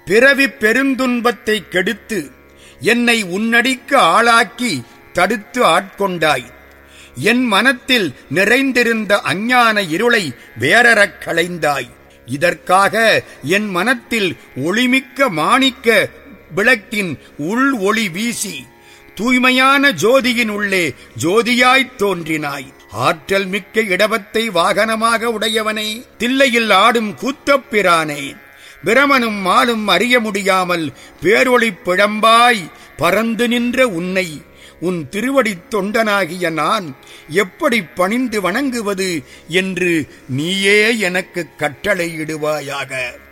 பிறவி பெருந்துன்பத்தை கெடுத்து என்னை உன்னடிக்கு ஆளாக்கி தடுத்து ஆட்கொண்டாய். என் மனத்தில் நிறைந்திருந்த அஞ்ஞான இருளை வேறறக் களைந்தாய். இதற்காக என் மனத்தில் ஒளிமிக்க மாணிக்க விளக்கின் உள் ஒளி வீசி தூய்மையான ஜோதியின் உள்ளே ஜோதியாய்த் தோன்றினாய். ஆற்றல் மிக்க இடவத்தை வாகனமாக உடையவனே, தில்லையில் ஆடும் கூத்தப்பிரானே, பிரமனும் மாலும் அறிய முடியாமல் பேரொளிப் பிழம்பாய் பறந்து நின்ற உன்னை உன் திருவடித் தொண்டனாகிய நான் எப்படி பணிந்து வணங்குவது என்று நீயே எனக்கு கட்டளையிடுவாயாக.